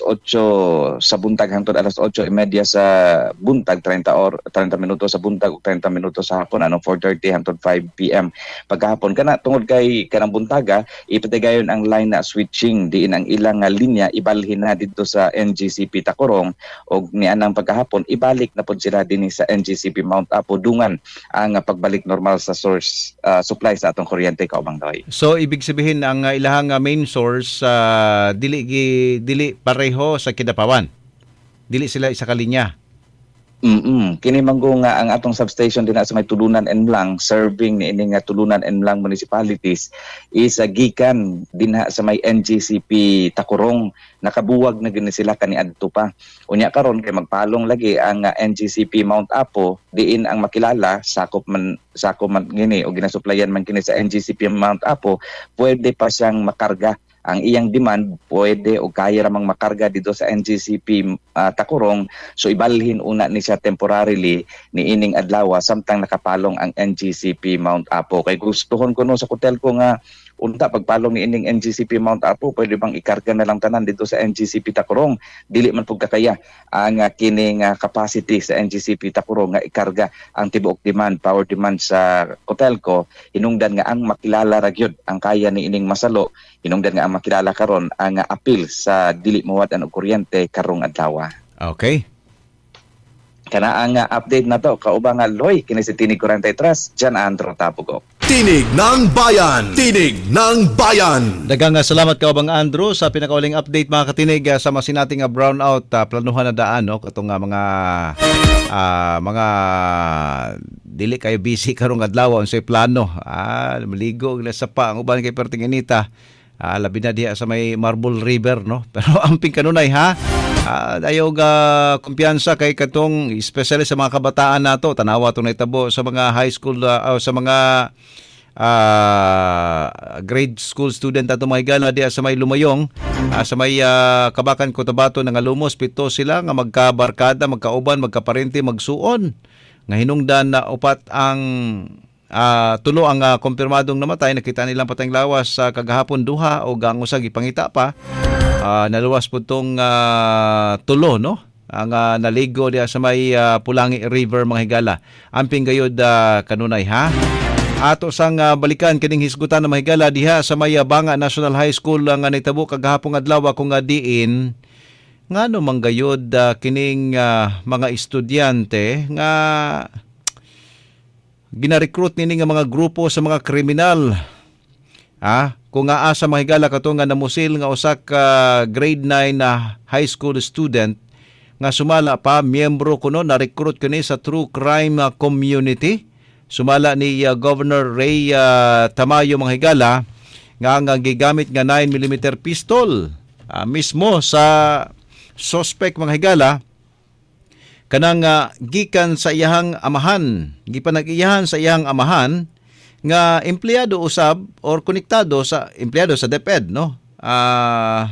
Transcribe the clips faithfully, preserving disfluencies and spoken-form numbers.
otso sa buntag hangtod alas otso y media sa buntag, thirty or thirty minutos sa buntag ug thirty minutos sa hapon, ano, four thirty hangtod five p m pagkahapon. Kana tungod kay kanang buntaga ipatigayon ang line na switching diin ang ilang nga linya ibalhin na dito sa N G C P Tacurong og nianang pagkahapon ibalik na pud sila dinhi sa N G C P Mount Apo dungan ang uh, pagbalik normal sa source uh, supply sa atong kuryente kaubang daw. So ibig sabihin ang uh, ilahang uh, main source uh, dili dili pareho sa Kidapawan. Dili sila isa ka linya. Mm kini manggo nga ang atong substation dinha sa may Tulunan and Mlang serving ni ini nga Tulunan and Mlang municipalities is uh, gikan dinha sa may N G C P Tacurong, nakabuwag na gini sila kaniadto pa. Unya karon kay magpalong lagi ang uh, N G C P Mount Apo diin ang makilala sakop man sakop man gini o ginasuplayan man kini sa N G C P Mount Apo, pwede pa siyang makarga. Ang iyang demand pwede o kaya ramang makarga dito sa N G C P uh, Tacurong, so ibalhin una ni siya temporarily ni ining adlaw samtang nakapalong ang N G C P Mount Apo. Kay gustuhon ko no sa hotel ko nga unta pagpalong ni ining N G C P Mount Apo pwede bang ikarga na lang tanan dito sa N G C P Tacurong, dili man pud kakaya ang uh, kining uh, capacity sa N G C P Tacurong nga ikarga ang tibuok demand, power demand sa hotel ko. Hinungdan nga ang makilala ra gyud ang kaya ni ining masalo, hinungdan nga ang makilala karon ang uh, appeal sa dili mawad-an og kuryente karong adlaw. Okay. Kana ang uh, update na to kaubang nga Loy kini si Tinig forty-three Trust, Jan Andro Tapugo. Tinig ng Bayan! Tinig ng Bayan! Daghang salamat ka Bang Andrew sa pinakauling update mga katinig sa masin nating brownout uh, planuhan na daan no katong uh, mga uh, mga dili kayo busy karong adlaw unsay plano ah maligo gila sa pa ang uban kay perting inita ah, labi na diha sa may Marble River no pero amping kanunay ha. Uh, ayaw ga kumpiyansa kay katong especially sa mga kabataan nato tanawa to naitabo sa mga high school uh, sa mga uh, grade school student ato mga higala diya sa may Lumayong uh, sa may uh, Kabakan Cotabato nga lumos pito sila nga magkabarkada magkauban magkaparente magsuon nga hinungdan na upat ang uh, tulo ang uh, kumpirmadong namatay. Nakita nilang patayng lawas sa uh, kagahapon duha o gang usag ipangita pa. Uh, naluwas po itong uh, tulo, no? Ang uh, naligo diya sa may uh, Pulangi River, mga higala. Amping gayod uh, kanunay, ha? Ato sang uh, balikan kining hisgutan na mahigala diha sa may uh, Banga National High School nga uh, nitabo kagahapong adlaw kung nga diin ngano man gayod uh, kining uh, mga estudyante nga gina-recruit nini nga mga grupo sa mga kriminal. Ah, kung nga asa mahigala kato nga namusil nga usa ka grade nine na high school student nga sumala pa miyembro kuno na recruit kini sa true crime uh, community. Sumala ni uh, Governor Ray uh, Tamayo mga higala nga nga gigamit nga nine millimeter pistol uh, mismo sa suspect mga higala kanang uh, gikan sa iyahang amahan, gipanag-iyahan sa iyahang amahan nga empleyado usab or konektado sa empleyado sa DepEd no ah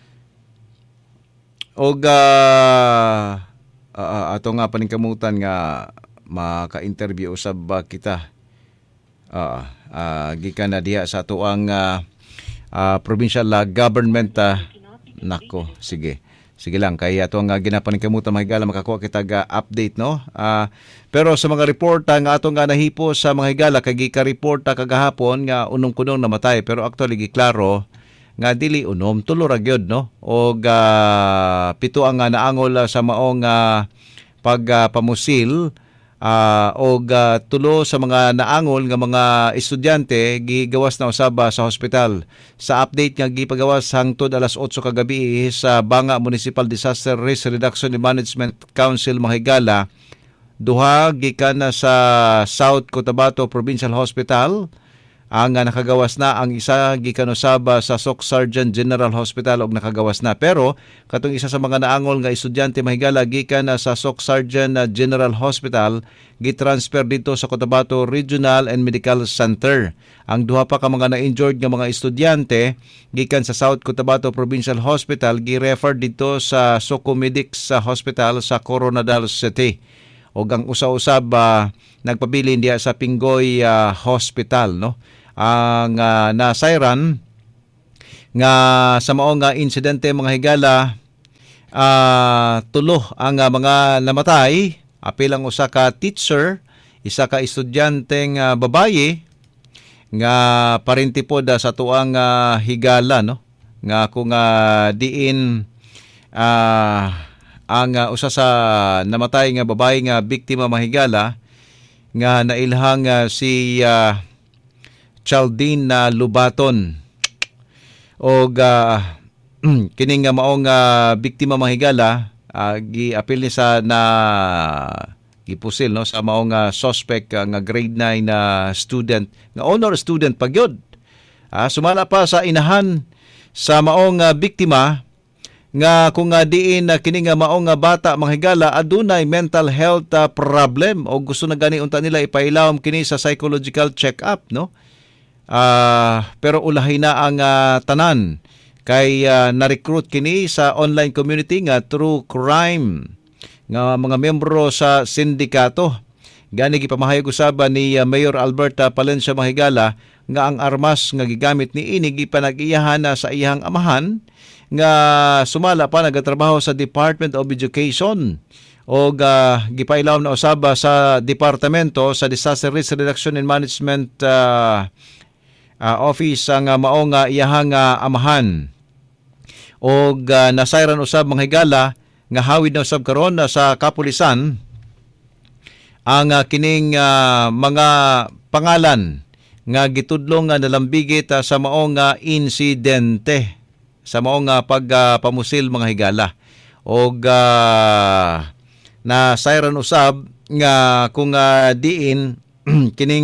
uh, og uh, uh, ato nga paningkamutan nga maka-interview usab ba kita uh, uh, gikan na diha sa tuang uh, uh, provincial uh, government uh, nako sige Sige lang, kaya ito nga ginapaningkamutan mahigala makakuha kita ga update, no? Uh, pero sa mga reporta nga ato nga nahipo sa mga higala, kay gika-reporta kagahapon nga unong-kunong namatay. Pero actually, giklaro nga dili unom, tulo ra gyud, no? O uh, pito ang nga naangol uh, sa maong uh, pagpamusil uh, uh, o uh, tulo sa mga naangol nga mga estudyante gigawas na usab sa hospital. Sa update nga gipagawas hangtod alas otso kagabi sa Banga Municipal Disaster Risk Reduction and Management Council Mahigala, duha gikan na sa South Cotabato Provincial Hospital. Ang uh, nakagawas na, ang isa gikan usab sa Soc Sergeant General Hospital og nakagawas na. Pero katong isa sa mga naangol nga estudyante mahigala gikan na sa Soc Sergeant General Hospital gitransfer dito sa Cotabato Regional and Medical Center. Ang duha pa ka mga na-injured nga mga estudyante gikan sa South Cotabato Provincial Hospital gi-refer dito sa Socomedics Hospital sa Coronadal City. O ang usa-usab uh, nagpabilin diya sa Pingoy uh, Hospital, no? Ang uh, nasayran nga sa maong nga insidente mga higala uh, tulo ang uh, mga namatay, apil ang usa ka teacher, isa ka estudyanteng uh, babaye nga parinti pod uh, sa tuang uh, higala, no, nga kung uh, diin uh, ang uh, usa sa namatay nga babae nga biktima mahigala nga nailhang uh, si uh, Chaldine na uh, Lubaton og uh, kining nga maong uh, biktima mahigala uh, giapil ni sa na gipusil, no, sa maong uh, suspect uh, nga grade nine na uh, student nga honor student pagyod. Uh, sumala pa sa inahan sa maong uh, biktima nga kung nga diin uh, kini nga maong uh, bata manghigala adunay mental health uh, problem o gusto na gani unta nila ipailawom kini sa psychological check-up, no. Uh, pero ulahay na ang uh, tanan kay uh, na-recruit kini sa online community nga through crime nga mga miyembro sa sindikato. Gani gipamahayag usaban ni uh, Mayor Alberta Palencia Mahigala nga ang armas nga gigamit ni ini gipanag-iyahan na sa iyang amahan nga sumala pa nagatrabaho sa Department of Education o uh, gipailawom na usaba sa departamento sa Disaster Risk Reduction and Management uh, uh, Office ang uh, maong uh, iyahang uh, amahan o uh, nasayran usab manghigala nga hawid na usab karon uh, sa kapulisan ang uh, kining uh, mga pangalan nga gitudlong nga uh, nalambigit uh, sa maong uh, insidente sa maong uh, pagpamusil uh, mga higala og uh, na sayran usab nga kung uh, diin kining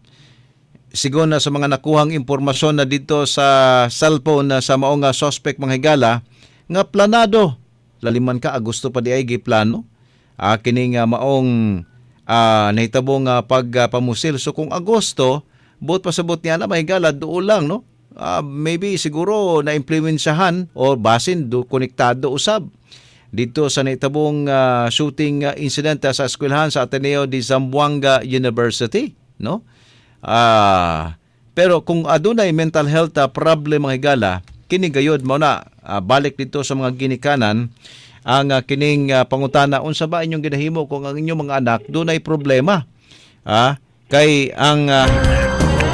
sigon na sa mga nakuhang impormasyon na dito sa cellphone na sa maong uh, suspect mga higala nga planado laliman ka Agosto pa di ay giplano uh, kining uh, maong uh, nahitabong uh, pagpamusil. So kung Agosto buot pasabot niya na mahigala duo lang, no. Uh, maybe siguro na-implementahan o basin do konektado usab dito sa naitabong uh, shooting uh, incident uh, sa eskwelahan sa Ateneo de Zamboanga University, no. Uh, pero kung adunay mental health uh, problem mga higala, kini gayod mo na uh, balik dito sa mga ginikanan ang uh, kining uh, pangutana unsa ba inyong ginahimo kung ang inyong mga anak dunay problema, ah, uh, kay ang uh,